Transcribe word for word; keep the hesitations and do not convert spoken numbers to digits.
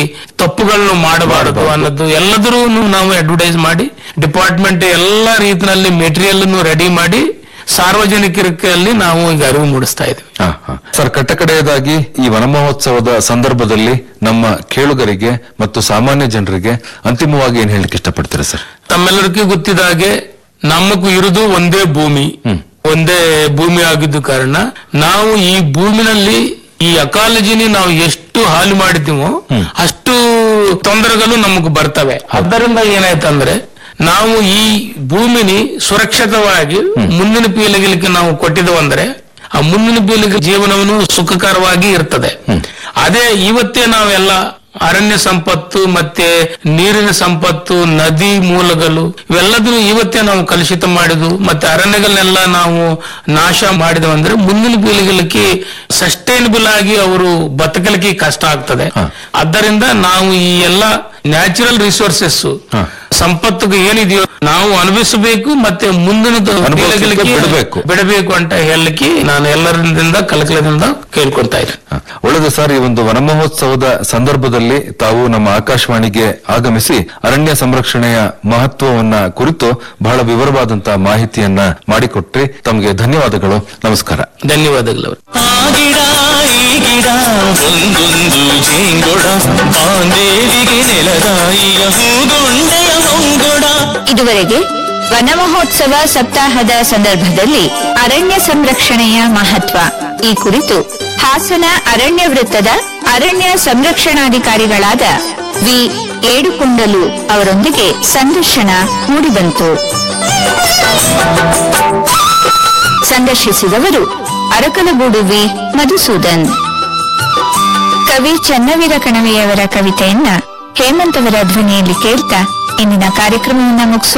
ತಪ್ಪುಗಳನ್ನು ಮಾಡಬಾರದು ಅನ್ನೋದು ಎಲ್ಲದರೂ ನಾವು ಅಡ್ವರ್ಟೈಸ್ ಮಾಡಿ ಡಿಪಾರ್ಟ್ಮೆಂಟ್ ಎಲ್ಲ ರೀತಿಯಲ್ಲಿ ಮೆಟೀರಿಯಲ್ ರೆಡಿ ಮಾಡಿ ಸಾರ್ವಜನಿಕರಲ್ಲಿ ನಾವು ಈಗ ಅರಿವು ಮೂಡಿಸ್ತಾ ಇದ್ದೀವಿ. ಸರ್, ಕಟ್ಟಕಡೆಯದಾಗಿ ಈ ವನ ಮಹೋತ್ಸವದ ಸಂದರ್ಭದಲ್ಲಿ ನಮ್ಮ ಕೇಳುಗರಿಗೆ ಮತ್ತು ಸಾಮಾನ್ಯ ಜನರಿಗೆ ಅಂತಿಮವಾಗಿ ಏನ್ ಹೇಳಲಿಕ್ಕೆ ಇಷ್ಟಪಡ್ತೀರಾ ಸರ್? ತಮ್ಮೆಲ್ಲರಿಗೂ ಗೊತ್ತಿದ ಹಾಗೆ ನಮಗೂ ಇರುವುದು ಒಂದೇ ಭೂಮಿ, ಒಂದೇ ಭೂಮಿ ಆಗಿದ್ದು ಕಾರಣ ನಾವು ಈ ಭೂಮಿನಲ್ಲಿ ಈ ಅಕಾಲಜಿನಿ ನಾವು ಎಷ್ಟು ಹಾಳು ಮಾಡಿದ್ದೀವೋ ಅಷ್ಟು ತೊಂದರೆಗಳು ನಮಗ್ ಬರ್ತವೆ. ಆದ್ದರಿಂದ ಏನಾಯ್ತಂದ್ರೆ ನಾವು ಈ ಭೂಮಿನಿ ಸುರಕ್ಷಿತವಾಗಿ ಮುಂದಿನ ಪೀಳಿಗೆಗೆ ನಾವು ಕೊಟ್ಟಿದ್ದೇವೆ ಅಂದ್ರೆ ಆ ಮುಂದಿನ ಪೀಳಿಗೆ ಜೀವನವನ್ನು ಸುಖಕರವಾಗಿ ಇರ್ತದೆ. ಅದೇ ಇವತ್ತೇ ನಾವೆಲ್ಲ ಅರಣ್ಯ ಸಂಪತ್ತು ಮತ್ತೆ ನೀರಿನ ಸಂಪತ್ತು, ನದಿ ಮೂಲಗಳು ಇವೆಲ್ಲದನ್ನು ಇವತ್ತೇ ನಾವು ಕಲುಷಿತ ಮಾಡಿದ್ವು ಮತ್ತೆ ಅರಣ್ಯಗಳನ್ನೆಲ್ಲ ನಾವು ನಾಶ ಮಾಡಿದ್ವು ಅಂದ್ರೆ ಮುಂದಿನ ಪೀಳಿಗೆಗೆ ಸಸ್ಟೈನಬಲ್ ಆಗಿ ಅವರು ಬದುಕಲಿಕ್ಕೆ ಕಷ್ಟ ಆಗ್ತದೆ. ಆದ್ದರಿಂದ ನಾವು ಈ ಎಲ್ಲ ನ್ಯಾಚುರಲ್ ರಿಸೋರ್ಸಸ್ ಸಂಪತ್ತು ಏನಿದೆಯೋ ನಾವು ಅನುಭವಿಸಬೇಕು ಮತ್ತೆ ಮುಂದಿನ ಪೀಳಿಗೆಗೆ ಬಿಡಬೇಕು ಬಿಡಬೇಕು ಅಂತ ಹೇಳಲಿಕ್ಕೆ ನಾನು ಎಲ್ಲರಿಂದ ಕಲಕಲದಿಂದ ಕೇಳ್ಕೊಳ್ತಾ ಇದ್ದೇನೆ. ಒಳ್ಳೆಯದು ಸರ್. ಈ ಒಂದು ವನ ಮಹೋತ್ಸವದ ಸಂದರ್ಭದಲ್ಲಿ ತಾವು ನಮ್ಮ ಆಕಾಶವಾಣಿಗೆ ಆಗಮಿಸಿ ಅರಣ್ಯ ಸಂರಕ್ಷಣೆಯ ಮಹತ್ವವನ್ನ ಕುರಿತು ಬಹಳ ವಿವರವಾದಂತಹ ಮಾಹಿತಿಯನ್ನ ಮಾಡಿಕೊಟ್ರಿ. ತಮಗೆ ಧನ್ಯವಾದಗಳು. ನಮಸ್ಕಾರ. ಧನ್ಯವಾದಗಳು. ಇದುವರೆಗೆ ವನ ಮಹೋತ್ಸವ ಸಪ್ತಾಹದ ಸಂದರ್ಭದಲ್ಲಿ ಅರಣ್ಯ ಸಂರಕ್ಷಣೆಯ ಮಹತ್ವ ಈ ಕುರಿತು ಹಾಸನ ಅರಣ್ಯ ವೃತ್ತದ ಅರಣ್ಯ ಸಂರಕ್ಷಣಾಧಿಕಾರಿಗಳಾದ ವಿ ಏಡುಕೊಂಡಲು ಅವರೊಂದಿಗೆ ಸಂದರ್ಶನ ಮೂಡಿಬಂತು. ಸಂದರ್ಶಿಸಿದವರು ಅರಕಲಗೂಡು ವಿ ಮಧುಸೂದನ್. ಕವಿ ಚನ್ನವೀರ ಕಣವಿಯವರ ಕವಿತೆಯನ್ನ ಹೇಮಂತ್ ಅವರ ಧ್ವನಿಯಲ್ಲಿ ಕೇಳ್ತಾ ಇಂದಿನ ಕಾರ್ಯಕ್ರಮವನ್ನ ಮುಗಿಸು